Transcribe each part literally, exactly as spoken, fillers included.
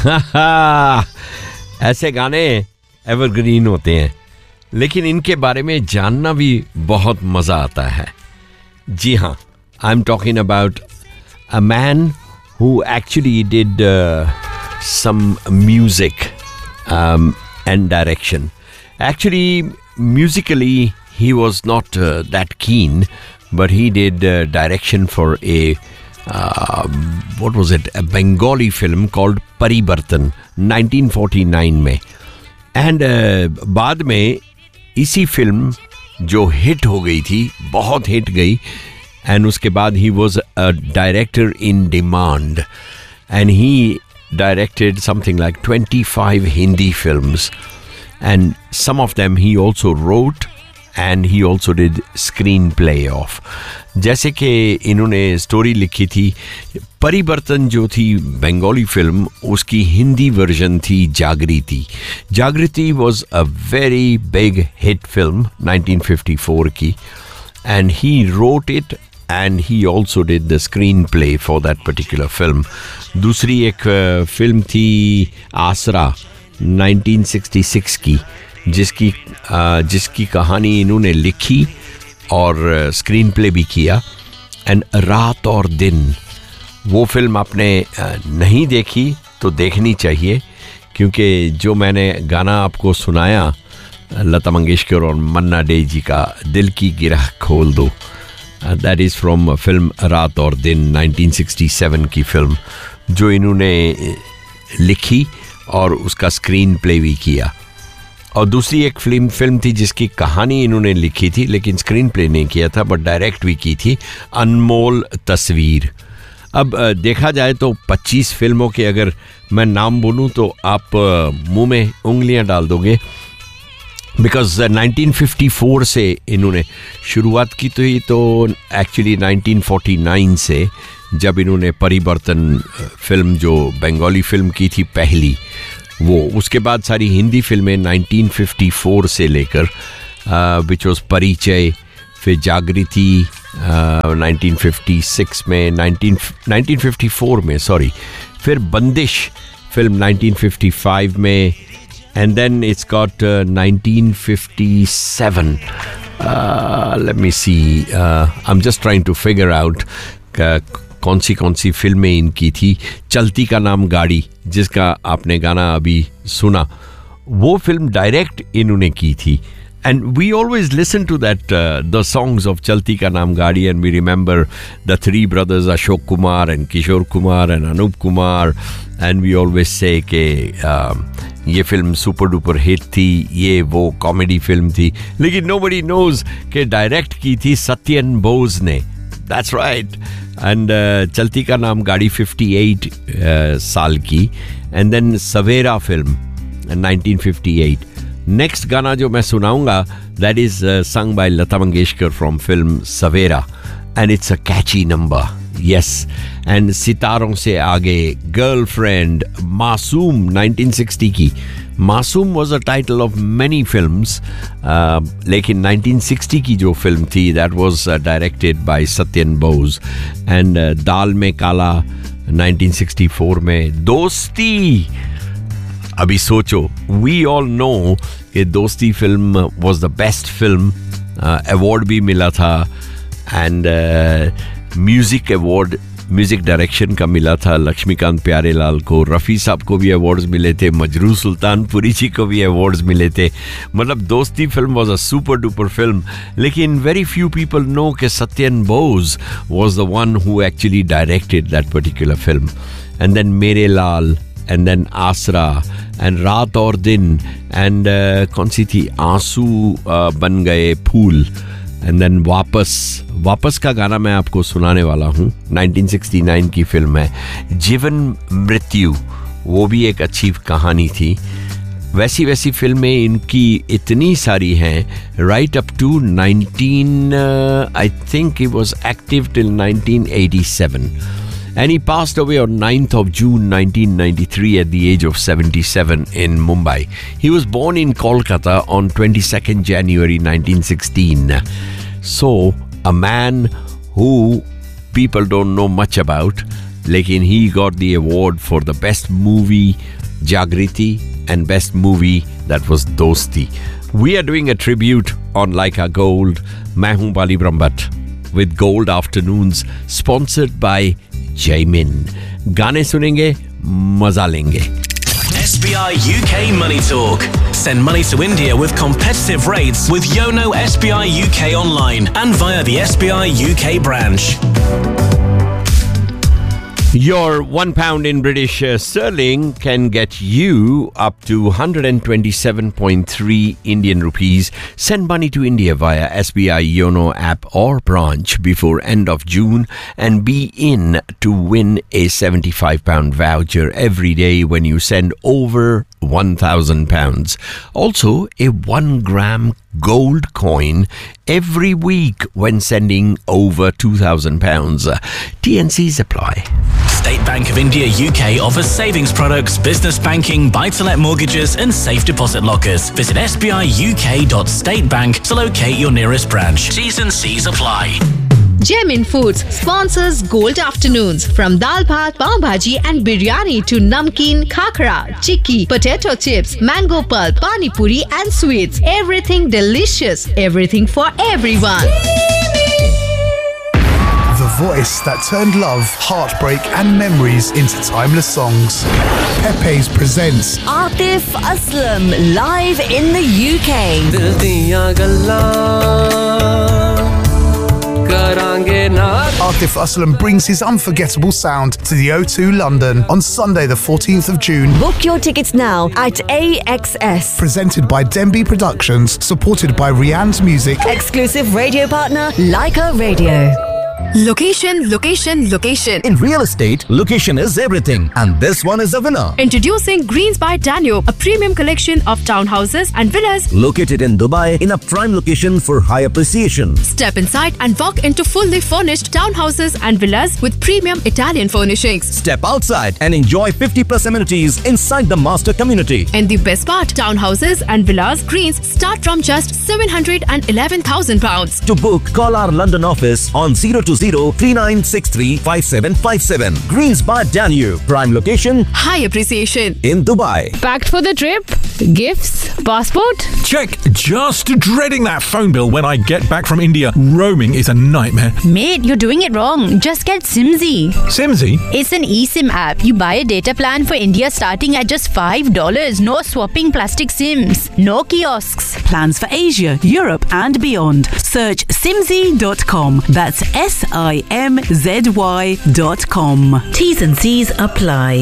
ऐसे गाने एवरग्रीन होते हैं, लेकिन इनके बारे में जानना भी बहुत मजा आता है. जी हाँ, I am talking about a man who actually did some music and direction. Actually musically he was not uh, that keen, but he did uh, direction for a uh, what was it, a Bengali film called Paribartan nineteen forty-nine में. and uh, बाद में इसी film जो hit हो गई थी, बहुत hit गई, and उसके बाद he was a director in demand and he directed something like twenty-five Hindi films. And some of them he also wrote and he also did screenplay of. जैसे कि इन्होंने स्टोरी लिखी थी, परिवर्तन जो थी बंगाली फिल्म, उसकी हिंदी वर्जन थी जागृति. जागृति was a very big hit film nineteen fifty-four की, and he wrote it and he also did the screenplay for that particular film. दूसरी एक फिल्म थी आसरा nineteen sixty-six की, जिसकी आ, जिसकी कहानी इन्होंने लिखी और स्क्रीन प्ले भी किया. एंड रात और दिन, वो फिल्म आपने नहीं देखी तो देखनी चाहिए, क्योंकि जो मैंने गाना आपको सुनाया लता मंगेशकर और मन्ना डे जी का, दिल की गिरह खोल दो, दैट इज़ फ्रॉम फिल्म रात और दिन नाइनटीन सिक्सटी सेवन की फिल्म, जो इन्होंने लिखी और उसका स्क्रीन प्ले भी किया. और दूसरी एक फिल्म फिल्म थी जिसकी कहानी इन्होंने लिखी थी लेकिन स्क्रीन प्ले नहीं किया था, बट डायरेक्ट भी की थी, अनमोल तस्वीर. अब देखा जाए तो पच्चीस फिल्मों के अगर मैं नाम बोलूं तो आप मुंह में उंगलियां डाल दोगे, बिकॉज नाइनटीन फिफ्टी फोर से इन्होंने शुरुआत की थी, तो एक्चुअली नाइनटीन फोर्टी नाइन से, जब इन्होंने परिवर्तन फिल्म जो बंगाली फिल्म की थी पहली, वो, उसके बाद सारी हिंदी फिल्में नाइनटीन फिफ्टी फोर से लेकर विच वाज परिचय, फिर जागृति नाइनटीन फिफ्टी सिक्स में, नाइनटीन फिफ्टी फोर में सॉरी, फिर बंदिश फिल्म नाइनटीन फिफ्टी फाइव में, and then it's got uh, nineteen fifty-seven. Uh, let me see. Uh, I'm just trying to figure out uh, कौन सी कौन सी फिल्में इनकी थी. चलती का नाम गाड़ी, जिसका आपने गाना अभी सुना, वो फिल्म डायरेक्ट इन्होंने की थी. And we always listen to that, uh, the songs of Chalti Ka Naam Gaadi, and we remember the three brothers Ashok Kumar and Kishore Kumar and Anup Kumar, and we always say कि uh, ये film super duper hit थी, ये वो comedy film थी, लेकिन nobody knows कि direct की थी सत्यन बोस ने. That's right. And uh, चलती का नाम गाड़ी अट्ठावन uh, साल की, and then Savera film nineteen fifty eight. Next गाना जो मैं सुनाऊंगा, that is sung by Lata Mangeshkar from film Savera, and it's a Kainchi number. Yes, and सितारों से आगे गर्लफ्रेंड, मासूम नाइनटीन सिक्सटी की. मासूम was a title of many films, लेकिन नाइनटीन सिक्सटी की जो फिल्म थी that was directed by Satyan Bose. And दाल में काला नाइनटीन सिक्सटी फोर में. दोस्ती, अभी सोचो, वी ऑल नो कि दोस्ती film was the best film, award भी मिला था, and music award music direction का मिला था लक्ष्मीकांत प्यारेलाल को. रफ़ी साहब को भी अवार्ड्स मिले थे, मजरू सुल्तानपुरी जी को भी अवार्ड्स मिले थे. मतलब दोस्ती film was a super duper film, लेकिन वेरी फ्यू पीपल नो कि Satyan Bose was the one who actually directed that particular film. And then मेरे लाल, and then आसरा, and रात और दिन, and uh, कौन सी थी, आंसू uh, बन गए फूल, and then वापस. वापस का गाना मैं आपको सुनाने वाला हूँ, नाइनटीन सिक्सटी नाइन की फिल्म है. जीवन मृत्यु, वो भी एक अच्छी कहानी थी. वैसी वैसी फिल्में इनकी इतनी सारी हैं, right up to nineteen, I think he was active till nineteen eighty seven. And he passed away on ninth of June nineteen ninety-three at the age of seventy-seven in Mumbai. He was born in Kolkata on twenty-second January nineteen sixteen. So, a man who people don't know much about, लेकिन he got the award for the best movie Jagriti and best movie that was Dosti. We are doing a tribute on Laika Gold. मैं हूं बाली Brahmbhatt with Gold Afternoons sponsored by Jaimin. गाने सुनेंगे, मजा लेंगे. S B I U K Money Talk. Send money to India with competitive rates with Yono S B I U K online and via the S B I U K branch. Your one pound in British uh, sterling can get you up to one hundred twenty-seven point three Indian rupees. Send money to India via S B I Yono app or branch before end of June and be in to win a seventy-five pound voucher every day when you send over one thousand pounds. Also, a one gram gold coin every week when sending over two thousand pounds. T N Cs apply. State Bank of India U K offers savings products, business banking, buy-to-let mortgages and safe deposit lockers. Visit s b i u k dot state bank to locate your nearest branch. T's and C's apply. Jaimin Foods sponsors Gold Afternoons. From dal bhat, pav bhaji and biryani to namkeen, khakra, chikki, potato chips, mango pulp, pani puri and sweets. Everything delicious. Everything for everyone. The voice that turned love, heartbreak and memories into timeless songs. Pepe's presents Atif Aslam live in the U K. Dil diyan gallan karange na. Atif Aslam brings his unforgettable sound to the O two London on Sunday the fourteenth of June. Book your tickets now at A X S. Presented by Denby Productions, supported by Rianne's Music. Exclusive radio partner, Laika Radio. Location, location, location. In real estate, location is everything. And this one is a winner. Introducing Greens by Danube, a premium collection of townhouses and villas located in Dubai in a prime location for high appreciation. Step inside and walk into fully furnished townhouses and villas with premium Italian furnishings. Step outside and enjoy fifty plus amenities inside the master community. And the best part, townhouses and villas Greens start from just seven hundred eleven thousand pounds. To book, call our London office on zero two zero three nine six three five seven five seven. Greens by Danube, prime location, high appreciation in Dubai. Packed for the trip? Gifts? Passport? Check. Just dreading that phone bill when I get back from India. Roaming is a nightmare. Mate, you're doing it wrong. Just get Simzy. Simzy? It's an eSIM app. You buy a data plan for India starting at just five dollars. No swapping plastic SIMs. No kiosks. Plans for Asia, Europe and beyond. Search simzy dot com. That's S I M Z Y dot com. T's and C's apply.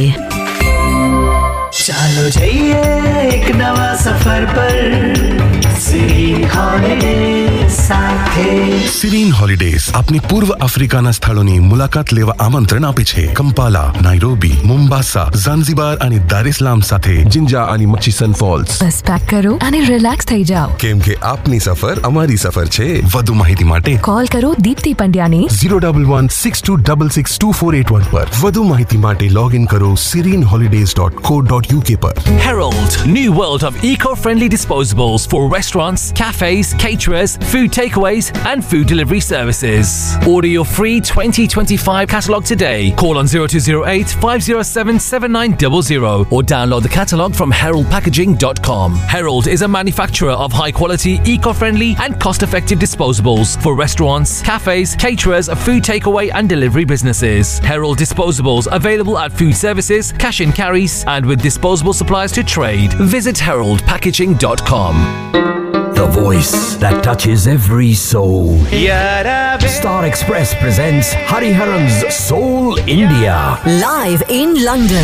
चलो जाइए एक नवा सफर पर Sirin holidays સાથે સિરીન holidays આપની પૂર્વ આફ્રિકાના સ્થળોની મુલાકાત લેવા આમંત્રણ આપે છે. કંપાલા, નાઇરોબી, મોમ્બાસા, ઝાંઝીબાર અને દારેસલામ સાથે જિંજા અને મચીસન ફોલ્સ. બસ પેક કરો અને રિલેક્સ થઈ જાઓ. કેમ કે આપની સફર અમારી સફર છે. વધુ માહિતી માટે કોલ કરો Deepti પંડ્યાને zero one one six two six six two four eight one પર. વધુ માહિતી માટે લોગ ઇન કરો sirin holidays dot co dot u k પર. Herald, new world of eco-friendly disposables for restaurants, cafes, caterers, food takeaways and food delivery services. Order your free twenty twenty-five catalogue today. Call on zero two zero eight five zero seven seven nine zero zero or download the catalogue from herald packaging dot com. Herald is a manufacturer of high-quality, eco-friendly and cost-effective disposables for restaurants, cafes, caterers, food takeaway and delivery businesses. Herald disposables available at food services, cash and carries and with disposable supplies to trade. Visit herald packaging dot com. The voice that touches every soul. Star Express presents Hariharan's Soul India. Live in London.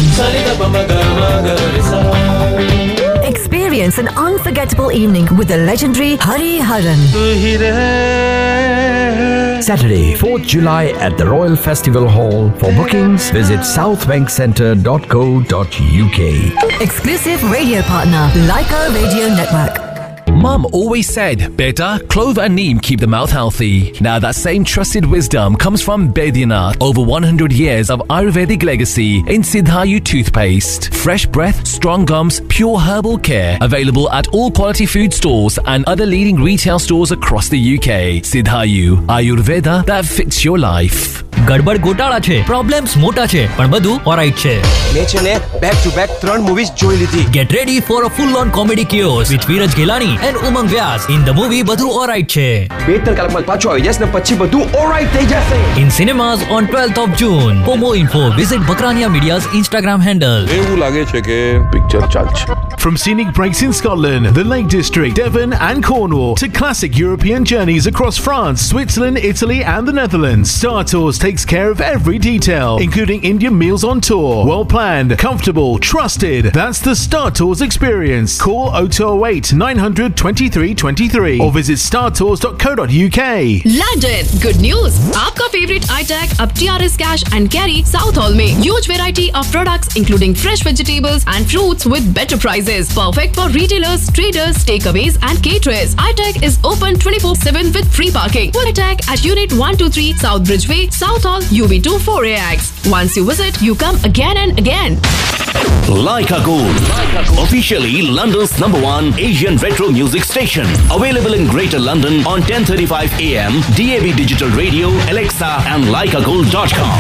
Experience an unforgettable evening with the legendary Hariharan. Saturday, fourth July at the Royal Festival Hall. For bookings, visit southbankcentre dot co dot u k. Exclusive radio partner, Laika Radio Network. Mum always said, beta, clove and neem keep the mouth healthy. Now that same trusted wisdom comes from Baidyanath. Over one hundred years of Ayurvedic legacy in Siddhayu toothpaste. Fresh breath, strong gums, pure herbal care. Available at all quality food stores and other leading retail stores across the U K. Siddhayu, Ayurveda that fits your life. ગડબડ ગોટાળા છે, problems મોટા છે, પણ બધું alright છે. મેં છે ને બેક ટુ બેક ત્રણ મૂવીઝ જોઈ લીધી. Get ready for a full on comedy chaos with Veeraj Ghelani and Umang Vyas. In the movie બધું ઓલરાઈટ છે. બે ત્રણ કલાકમાં પાછો આવી જશે ને પછી બધું ઓલરાઈટ થઈ જશે. In cinemas on twelfth of June. For more info, visit Bakrania Media's Instagram handle. એવું લાગે છે કે પિક્ચર ચાલશે. From scenic breaks in Scotland, the Lake District, Devon and Cornwall, to classic European journeys across France, Switzerland, Italy and the Netherlands, Star Tours takes care of every detail, including Indian meals on tour. Well planned, comfortable, trusted. That's the Star Tours experience. Call oh two oh eight, nine hundred, twenty-three twenty-three or visit star tours dot co dot u k. London, good news! आपका favorite I-Tech अब T R S Cash and Carry South Hall में huge variety of products including fresh vegetables and fruits with better prices. Perfect for retailers, traders, takeaways and caterers. I-Tech is open twenty-four seven with free parking. Full I-Tech at Unit one two three South Bridgeway, South Hall, U B two four A X. Once you visit, you come again and again. Leica Gold, officially London's number one Asian retro music station. Available in Greater London on ten thirty-five a m, D A B Digital Radio, Alexa and leica gold dot com.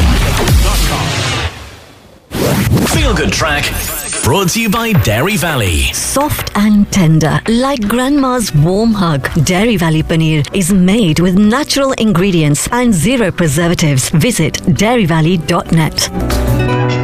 Feel Good Track, brought to you by Dairy Valley. Soft and tender, like grandma's warm hug. Dairy Valley Paneer is made with natural ingredients and zero preservatives. Visit dairy valley dot net.